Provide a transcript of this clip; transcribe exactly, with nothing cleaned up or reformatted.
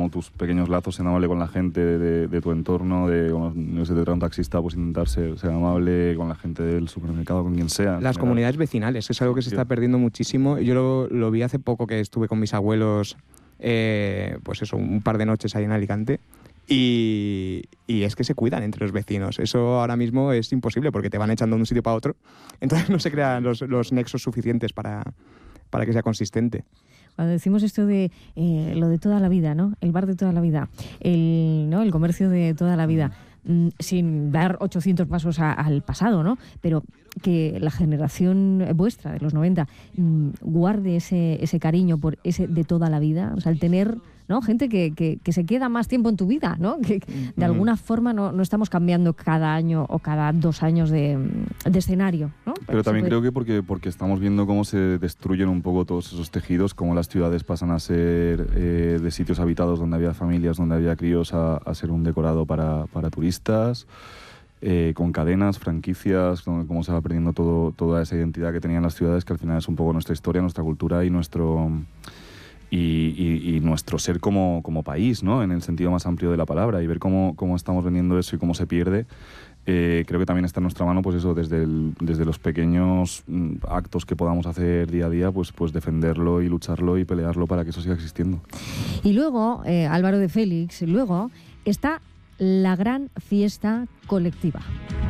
como tus pequeños lazos, ser amable con la gente de, de, de tu entorno, de, no sé, te trae un taxista, pues intentar ser, ser amable con la gente del supermercado, con quien sea. Las comunidades vecinales, es algo que se está perdiendo muchísimo. Yo lo, lo vi hace poco que estuve con mis abuelos, eh, pues eso, un par de noches ahí en Alicante. Y, y es que se cuidan entre los vecinos. Eso ahora mismo es imposible porque te van echando de un sitio para otro. Entonces no se crean los, los nexos suficientes para, para que sea consistente. Cuando decimos esto de eh, lo de toda la vida, ¿no? El bar de toda la vida, el, ¿no? el comercio de toda la vida, mmm, sin dar ochocientos pasos a, al pasado, ¿no? Pero que la generación vuestra, de los noventa, mmm, guarde ese, ese cariño por ese de toda la vida. O sea, el tener, ¿no? Gente que, que, que se queda más tiempo en tu vida, ¿no? Que de alguna forma no, no estamos cambiando cada año o cada dos años de, de escenario, ¿no? Pero también creo que porque, porque estamos viendo cómo se destruyen un poco todos esos tejidos, cómo las ciudades pasan a ser eh, de sitios habitados donde había familias, donde había críos, a, a ser un decorado para, para turistas, eh, con cadenas, franquicias, cómo se va perdiendo todo, toda esa identidad que tenían las ciudades, que al final es un poco nuestra historia, nuestra cultura y nuestro... Y, y, y nuestro ser como, como país, ¿no? En el sentido más amplio de la palabra, y ver cómo, cómo estamos vendiendo eso y cómo se pierde, eh, creo que también está en nuestra mano, pues eso, desde, el, desde los pequeños mm, actos que podamos hacer día a día, pues, pues defenderlo y lucharlo y pelearlo para que eso siga existiendo. Y luego, eh, Álvaro de Félix, luego está la gran fiesta colectiva.